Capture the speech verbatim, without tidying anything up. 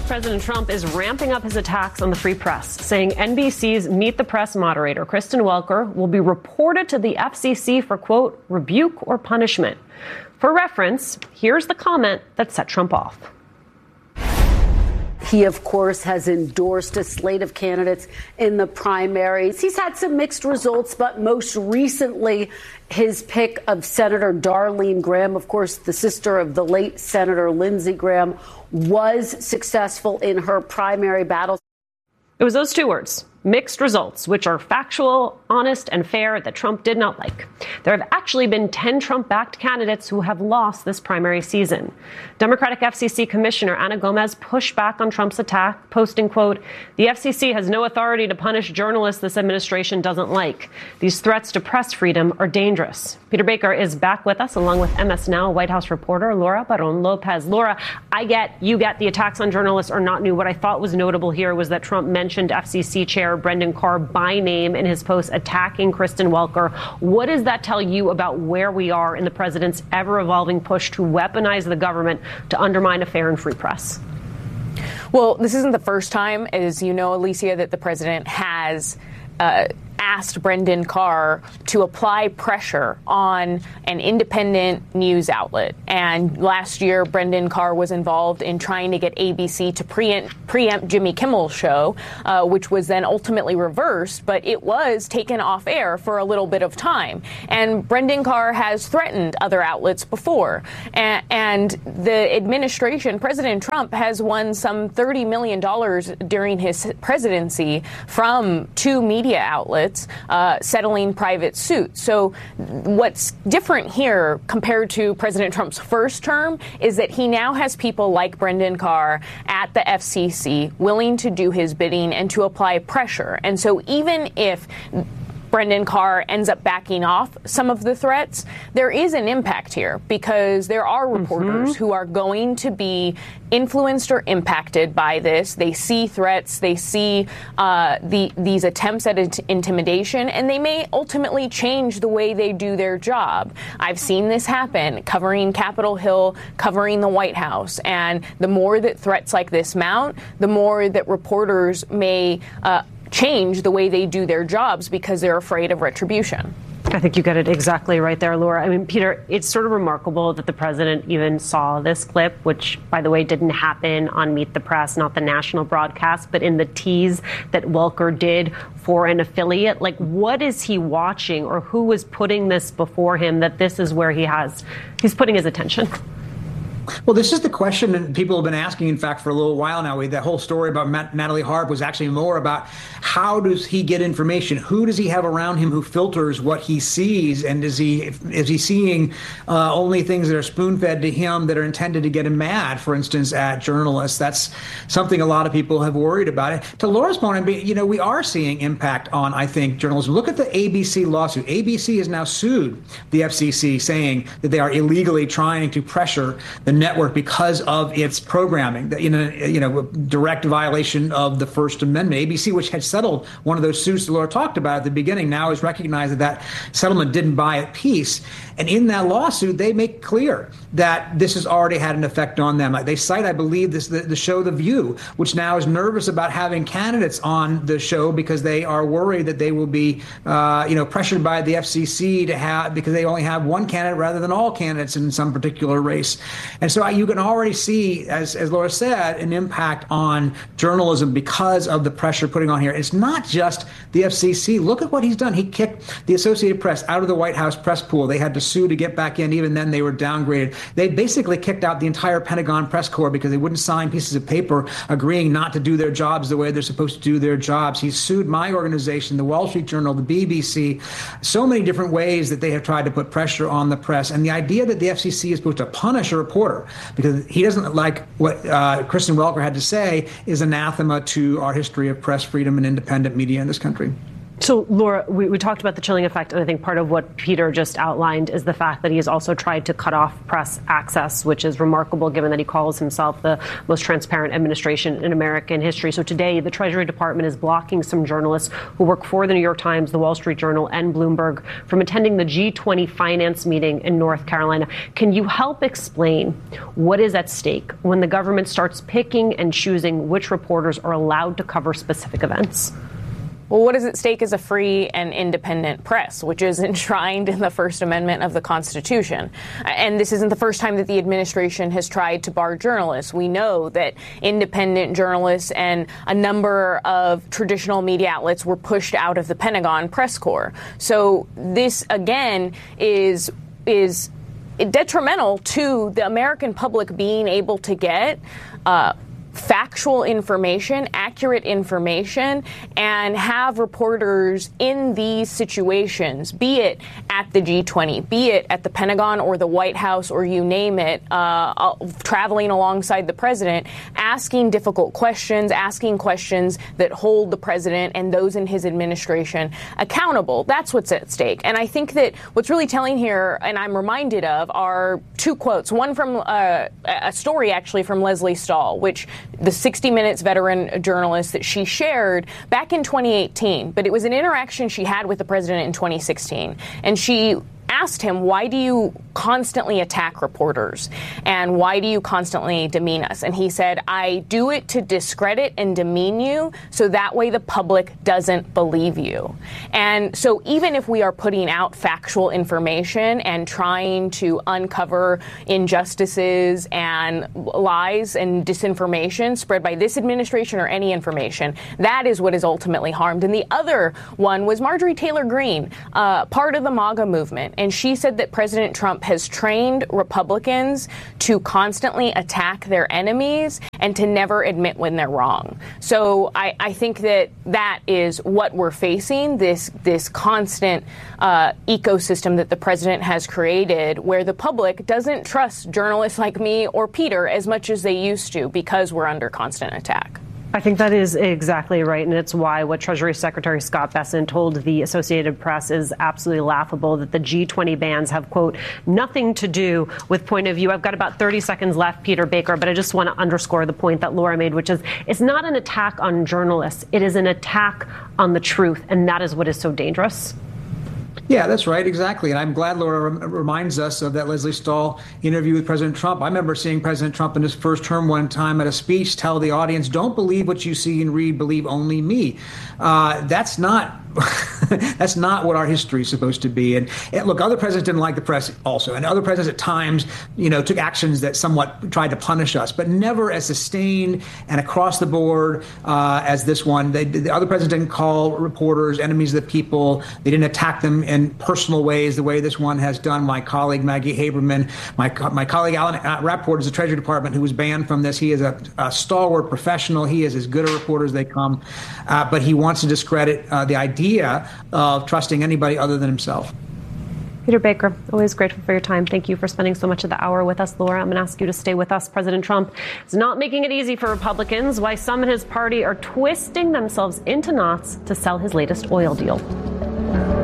President Trump is ramping up his attacks on the free press, saying N B C's Meet the Press moderator, Kristen Welker, will be reported to the F C C for, quote, rebuke or punishment. For reference, here's the comment that set Trump off. He, of course, has endorsed a slate of candidates in the primaries. He's had some mixed results, but most recently, his pick of Senator Darlene Graham, of course, the sister of the late Senator Lindsey Graham, was successful in her primary battle. It was those two words, mixed results, which are factual, honest, and fair, that Trump did not like. There have actually been ten Trump-backed candidates who have lost this primary season. Democratic F C C Commissioner Ana Gomez pushed back on Trump's attack, posting, quote, the F C C has no authority to punish journalists this administration doesn't like. These threats to press freedom are dangerous. Peter Baker is back with us, along with M S Now White House reporter Laura Barron Lopez. Laura, I get, you get, the attacks on journalists are not new. What I thought was notable here was that Trump mentioned F C C Chair Brendan Carr by name in his post attacking Kristen Welker. What does that tell you about where we are in the president's ever-evolving push to weaponize the government to undermine a fair and free press? Well, this isn't the first time, as you know, Alicia, that the president has uh, asked Brendan Carr to apply pressure on an independent news outlet. And last year, Brendan Carr was involved in trying to get A B C to preempt, preempt Jimmy Kimmel's show, uh, which was then ultimately reversed, but it was taken off air for a little bit of time. And Brendan Carr has threatened other outlets before. And, and the administration, President Trump, has won some thirty million dollars during his presidency from two media outlets. Uh, settling private suits. So what's different here compared to President Trump's first term is that he now has people like Brendan Carr at the F C C willing to do his bidding and to apply pressure. And so even if Brendan Carr ends up backing off some of the threats, there is an impact here because there are reporters mm-hmm. who are going to be influenced or impacted by this. They see threats, they see uh, the, these attempts at int- intimidation, and they may ultimately change the way they do their job. I've seen this happen covering Capitol Hill, covering the White House, and the more that threats like this mount, the more that reporters may uh, change the way they do their jobs because they're afraid of retribution. I think you got it exactly right there, Laura. I mean, Peter, it's sort of remarkable that the president even saw this clip, which, by the way, didn't happen on Meet the Press, not the national broadcast, but in the tease that Welker did for an affiliate. Like, what is he watching, or who was putting this before him that this is where he has, he's putting his attention? Well, this is the question that people have been asking, in fact, for a little while now. The whole story about Matt, Natalie Harp was actually more about how does he get information? Who does he have around him who filters what he sees? And is he is he seeing uh, only things that are spoon-fed to him that are intended to get him mad, for instance, at journalists? That's something a lot of people have worried about. It. To Laura's point, you know, we are seeing impact on, I think, journalism. Look at the A B C lawsuit. A B C has now sued the F C C, saying that they are illegally trying to pressure the network because of its programming, that in a you know direct violation of the First Amendment. A B C, which had settled one of those suits that Laura talked about at the beginning, now has recognized that that settlement didn't buy it peace. And in that lawsuit, they make clear that this has already had an effect on them. They cite, I believe, this the, the show The View, which now is nervous about having candidates on the show because they are worried that they will be, uh, you know, pressured by the F C C to have, because they only have one candidate rather than all candidates in some particular race. And so you can already see, as, as Laura said, an impact on journalism because of the pressure putting on here. It's not just the F C C. Look at what he's done. He kicked the Associated Press out of the White House press pool. They had to sue to get back in. Even then, they were downgraded. They basically kicked out the entire Pentagon press corps because they wouldn't sign pieces of paper agreeing not to do their jobs the way they're supposed to do their jobs. He's sued my organization, the Wall Street Journal, the B B C, so many different ways that they have tried to put pressure on the press. And the idea that the F C C is supposed to punish a reporter because he doesn't like what uh, Kristen Welker had to say is anathema to our history of press freedom and independent media in this country. So, Laura, we, we talked about the chilling effect, and I think part of what Peter just outlined is the fact that he has also tried to cut off press access, which is remarkable given that he calls himself the most transparent administration in American history. So today, the Treasury Department is blocking some journalists who work for the New York Times, the Wall Street Journal, and Bloomberg from attending the G twenty finance meeting in North Carolina. Can you help explain what is at stake when the government starts picking and choosing which reporters are allowed to cover specific events? Well, what is at stake is a free and independent press, which is enshrined in the First Amendment of the Constitution. And this isn't the first time that the administration has tried to bar journalists. We know that independent journalists and a number of traditional media outlets were pushed out of the Pentagon press corps. So this, again, is is detrimental to the American public being able to get uh factual information, accurate information, and have reporters in these situations, be it at the G twenty, be it at the Pentagon or the White House or you name it, uh, traveling alongside the president, asking difficult questions, asking questions that hold the president and those in his administration accountable. That's what's at stake. And I think that what's really telling here, and I'm reminded of, are two quotes. One from uh, a story, actually, from Lesley Stahl, which the sixty minutes veteran journalist that she shared back in twenty eighteen. But it was an interaction she had with the president in twenty sixteen. And she asked him, why do you constantly attack reporters? And why do you constantly demean us? And he said, I do it to discredit and demean you so that way the public doesn't believe you. And so even if we are putting out factual information and trying to uncover injustices and lies and disinformation spread by this administration or any information, that is what is ultimately harmed. And the other one was Marjorie Taylor Greene, uh, part of the MAGA movement. And she said that President Trump has trained Republicans to constantly attack their enemies and to never admit when they're wrong. So I, I think that that is what we're facing, this this constant uh, ecosystem that the president has created where the public doesn't trust journalists like me or Peter as much as they used to because we're under constant attack. I think that is exactly right, and it's why what Treasury Secretary Scott Bessent told the Associated Press is absolutely laughable, that the G twenty bans have, quote, nothing to do with point of view. I've got about thirty seconds left, Peter Baker, but I just want to underscore the point that Laura made, which is it's not an attack on journalists. It is an attack on the truth, and that is what is so dangerous. Yeah, that's right. Exactly. And I'm glad Laura rem- reminds us of that Lesley Stahl interview with President Trump. I remember seeing President Trump in his first term one time at a speech tell the audience, don't believe what you see and read, believe only me. Uh, that's not that's not what our history is supposed to be. And, and look, other presidents didn't like the press also. And other presidents at times, you know, took actions that somewhat tried to punish us, but never as sustained and across the board uh, as this one. They, the other presidents didn't call reporters enemies of the people. They didn't attack them in personal ways the way this one has done. My colleague, Maggie Haberman, my, my colleague, Alan Rappaport, is the Treasury Department who was banned from this. He is a, a stalwart professional. He is as good a reporter as they come. Uh, but he wants to discredit uh, the idea of trusting anybody other than himself. Peter Baker, always grateful for your time. Thank you for spending so much of the hour with us. Laura, I'm going to ask you to stay with us. President Trump is not making it easy for Republicans. Why some in his party are twisting themselves into knots to sell his latest oil deal.